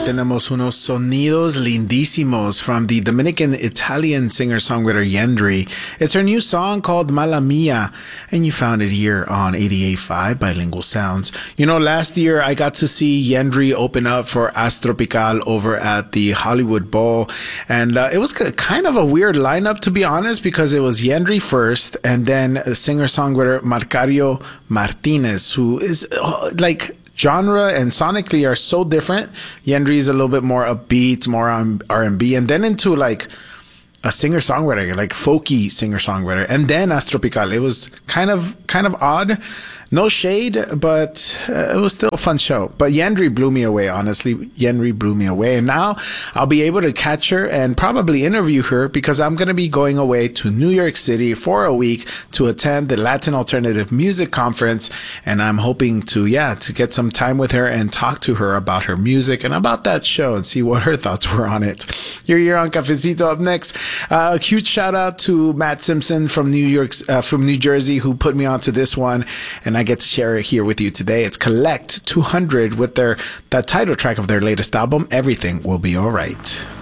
tenemos unos sonidos lindísimos from the Dominican-Italian singer-songwriter Yendri. It's her new song called Mala Mia, and you found it here on 88.5 Bilingual Sounds. You know, last year I got to see Yendri open up for Astropical over at the Hollywood Bowl, and it was kind of a weird lineup, to be honest, because it was Yendri first, and then singer-songwriter Marcario Martinez, who is like genre and sonically are so different. Yendri is a little bit more upbeat, more R&B, and then into like a singer-songwriter, like folky singer-songwriter, and then Astropical. It was kind of odd. No shade, but it was still a fun show. But Yendri blew me away, honestly. Yendri blew me away. And now I'll be able to catch her and probably interview her because I'm going to be going away to New York City for a week to attend the Latin Alternative Music Conference. And I'm hoping to get some time with her and talk to her about her music and about that show and see what her thoughts were on it. You're here on Cafecito. Up next, a huge shout out to Matt Simpson from New Jersey, who put me onto this one. And I get to share it here with you today. It's Collect 200 with the title track of their latest album, Everything Will Be Alright.